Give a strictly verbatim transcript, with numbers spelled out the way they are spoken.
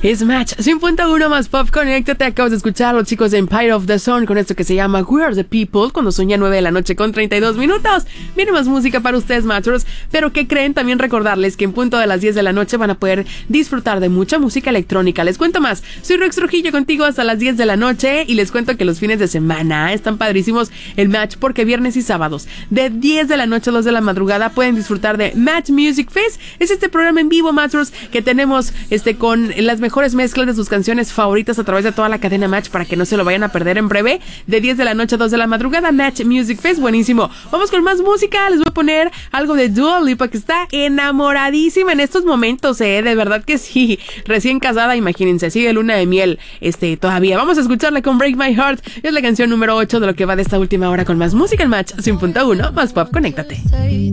Es Match cien punto uno más Pop. Conéctate, acabas de escuchar a los chicos de Empire of the Sun con esto que se llama We Are the People, cuando son ya nueve de la noche con treinta y dos minutos. Viene más música para ustedes, Matchers, pero ¿qué creen? También recordarles que en punto de las diez de la noche van a poder disfrutar de mucha música electrónica. Les cuento más, soy Rex Trujillo contigo hasta las diez de la noche y les cuento que los fines de semana están padrísimos el Match porque viernes y sábados de diez de la noche a dos de la madrugada pueden disfrutar de Match Music Fest. Es este programa en vivo, Matchers, que tenemos este con las mejores mezclas de sus canciones favoritas a través de toda la cadena Match para que no se lo vayan a perder en breve. De diez de la noche a dos de la madrugada, Match Music Fest, buenísimo. Vamos con más música, les voy a poner algo de Dua Lipa, que está enamoradísima en estos momentos, eh, de verdad que sí. Recién casada, imagínense, sigue luna de miel este todavía. Vamos a escucharla con Break My Heart, es la canción número ocho de lo que va de esta última hora con más música en Match cien punto uno más Pop. Conéctate.